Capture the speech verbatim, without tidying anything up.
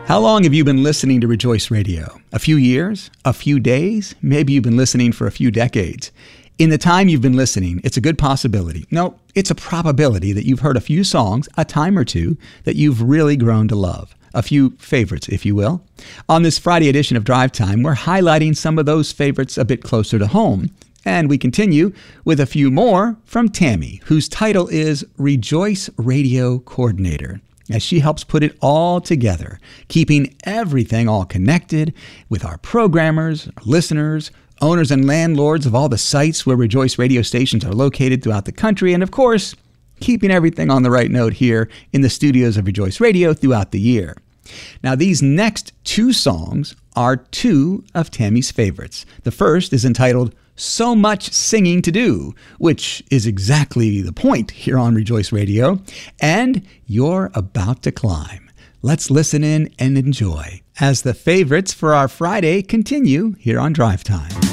How long have you been listening to Rejoice Radio? A few years? A few days? Maybe you've been listening for a few decades. In the time you've been listening, it's a good possibility. No, it's a probability that you've heard a few songs, a time or two, that you've really grown to love. A few favorites, if you will. On this Friday edition of Drive Time, we're highlighting some of those favorites a bit closer to home. And we continue with a few more from Tammy, whose title is Rejoice Radio Coordinator, as she helps put it all together, keeping everything all connected with our programmers, our listeners, owners and landlords of all the sites where Rejoice radio stations are located throughout the country, and of course, keeping everything on the right note here in the studios of Rejoice Radio throughout the year. Now, these next two songs are two of Tammy's favorites. The first is entitled So Much Singing to Do, which is exactly the point here on Rejoice Radio, and You're About to Climb. Let's listen in and enjoy as the favorites for our Friday continue here on Drive Time.